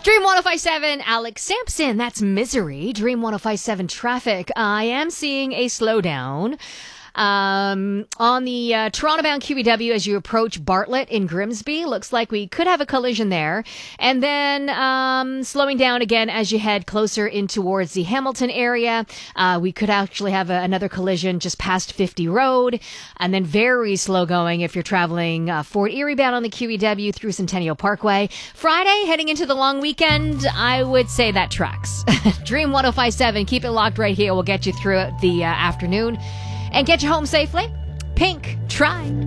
Dream 1057, Alex Sampson. That's Misery. Dream 1057 traffic. I am seeing a slowdown. On the Toronto-bound QEW as you approach Bartlett in Grimsby. Looks like we could have a collision there. And then slowing down again as you head closer in towards the Hamilton area. We could actually have another collision just past 50 Road. And then very slow going if you're traveling Fort Erie bound on the QEW through Centennial Parkway. Friday, heading into the long weekend, I would say that tracks. Dream 1057, keep it locked right here. We'll get you through the afternoon and get you home safely. Pink, try.